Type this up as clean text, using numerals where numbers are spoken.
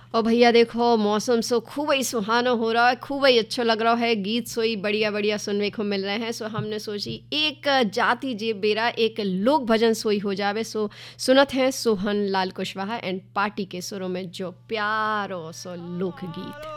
और भैया देखो मौसम सो खूब ही सुहाना हो रहा है, खूब ही अच्छा लग रहा है, गीत सोई बढ़िया बढ़िया सुनने को मिल रहे हैं। सो हमने सोची एक जाति जे बेरा एक लोक भजन सोई हो जावे। सो सुनत हैं सोहन लाल कुशवाहा एंड पार्टी के सुरों में जो प्यारो सो लोक गीत।